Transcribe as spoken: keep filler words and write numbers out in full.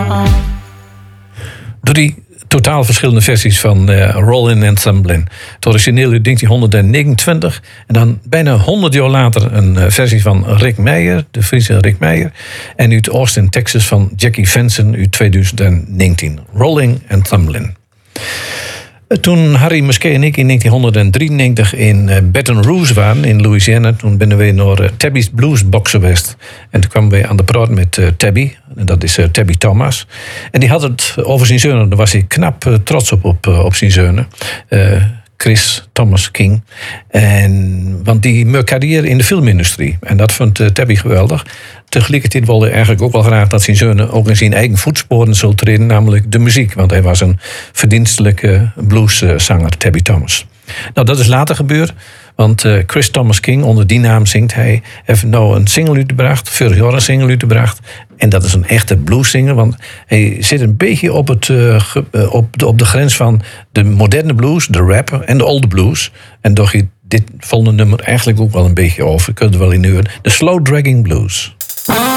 Door die totaal verschillende versies van uh, Rollin' and Tumblin'. Het origineel uit negentien negenentwintig. En dan bijna honderd jaar later een uh, versie van Rick Meijer, de Friese Rick Meijer. En uit Austin, Texas van Jackie Venson uit tweeduizend negentien. Rollin' and Tumblin'. Toen Harry Musquet en ik in negentien drieënnegentig in Baton Rouge waren, in Louisiana, toen ben we naar uh, Tabby's Blues Box geweest. En toen kwamen we aan de praat met uh, Tabby, en dat is uh, Tabby Thomas. En die had het over zijn zonen, daar was hij knap uh, trots op, op, uh, op zijn zonen. Uh, Chris Thomas King. En, want die maakt carrière in de filmindustrie. En dat vond uh, Tabby geweldig. Tegelijkertijd wilde hij eigenlijk ook wel graag dat zijn zonen ook in zijn eigen voetsporen zullen treden, namelijk de muziek. Want hij was een verdienstelijke blueszanger, Tabby Thomas. Nou, dat is later gebeurd. Want uh, Chris Thomas King, onder die naam zingt hij, heeft nou een single uitgebracht, vorig jaar een single uitgebracht. En dat is een echte blueszinger, want hij zit een beetje op, het, uh, ge, uh, op, de, op de grens van de moderne blues, de rapper en de olde blues. En doch je dit volgende nummer eigenlijk ook wel een beetje over. Je kunt er wel in huren. De Slow Dragging Blues.